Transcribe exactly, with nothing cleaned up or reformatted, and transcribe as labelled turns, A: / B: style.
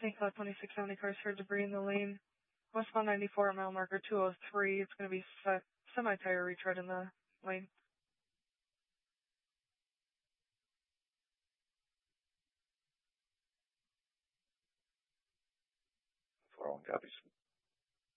A: Saint Cloud twenty-six seventy cars for debris in the lane. Westbound ninety-four at mile marker two oh three. It's going to be se- semi-tire retread in the lane.
B: four oh one copies.